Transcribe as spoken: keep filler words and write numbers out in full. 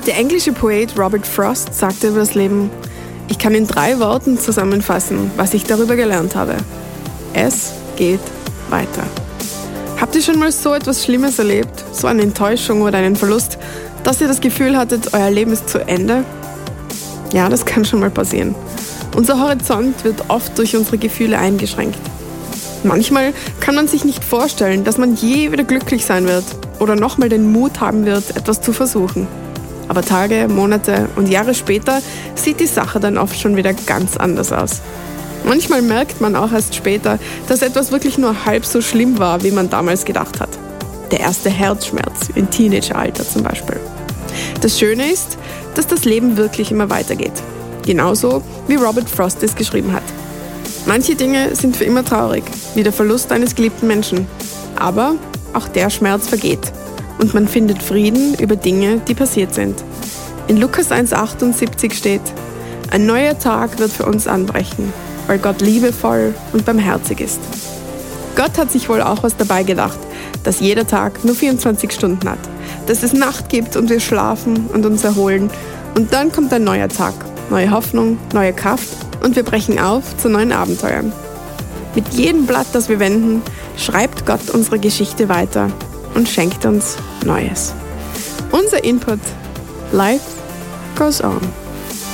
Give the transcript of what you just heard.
Der englische Poet Robert Frost sagte über das Leben: Ich kann in drei Worten zusammenfassen, was ich darüber gelernt habe. Es geht weiter. Habt ihr schon mal so etwas Schlimmes erlebt, so eine Enttäuschung oder einen Verlust, dass ihr das Gefühl hattet, euer Leben ist zu Ende? Ja, das kann schon mal passieren. Unser Horizont wird oft durch unsere Gefühle eingeschränkt. Manchmal kann man sich nicht vorstellen, dass man je wieder glücklich sein wird oder nochmal den Mut haben wird, etwas zu versuchen. Aber Tage, Monate und Jahre später sieht die Sache dann oft schon wieder ganz anders aus. Manchmal merkt man auch erst später, dass etwas wirklich nur halb so schlimm war, wie man damals gedacht hat. Der erste Herzschmerz im Teenageralter zum Beispiel. Das Schöne ist, dass das Leben wirklich immer weitergeht. Genauso wie Robert Frost es geschrieben hat. Manche Dinge sind für immer traurig, wie der Verlust eines geliebten Menschen. Aber auch der Schmerz vergeht und man findet Frieden über Dinge, die passiert sind. In Lukas eins achtundsiebzig steht: Ein neuer Tag wird für uns anbrechen, weil Gott liebevoll und barmherzig ist. Gott hat sich wohl auch was dabei gedacht, dass jeder Tag nur vierundzwanzig Stunden hat, dass es Nacht gibt und wir schlafen und uns erholen und dann kommt ein neuer Tag, neue Hoffnung, neue Kraft und wir brechen auf zu neuen Abenteuern. Mit jedem Blatt, das wir wenden, schreibt Gott unsere Geschichte weiter und schenkt uns Neues. Unser Input: Life goes on.